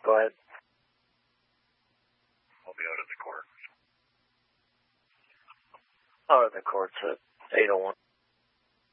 Go ahead. I'll be out of the court. Out of the court's at 8:01.